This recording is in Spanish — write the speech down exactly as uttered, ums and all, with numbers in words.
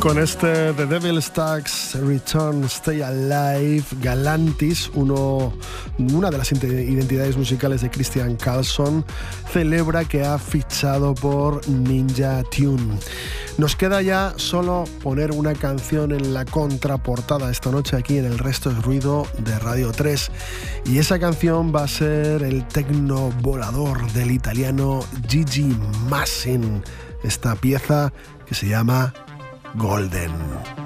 Con este The Devil's Tax Return Stay Alive, Galantis, uno, una de las identidades musicales de Christian Carlson, celebra que ha fichado por Ninja Tune. Nos queda ya solo poner una canción en la contraportada esta noche aquí en El Resto es Ruido de Radio tres. Y esa canción va a ser el tecno volador del italiano Gigi Massin. Esta pieza que se llama Golden.